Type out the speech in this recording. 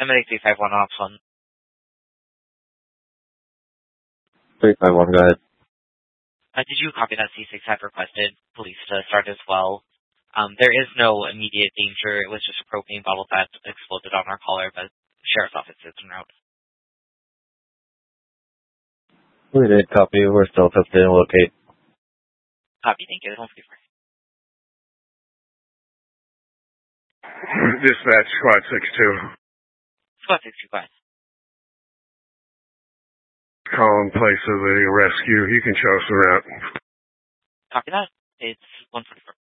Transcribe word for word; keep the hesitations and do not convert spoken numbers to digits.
I'm at three five one off one. three five one, go ahead. Uh, did you copy that C six had requested police to start as well? Um, there is no immediate danger. It was just a propane bottle that exploded on our caller, but the sheriff's office is en route. We did copy. We're still attempting to locate. Copy, thank you. Dispatch, squad six two. Squad six two, go ahead. Call in place of the rescue. You can show us the route. Copy that. It's one forty-four.